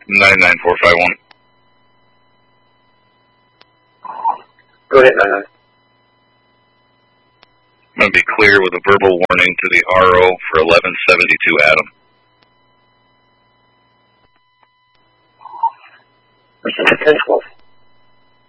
99451. Go ahead, 99. I'm going to be clear with a verbal warning to the RO for 1172 Adam. This is 1012.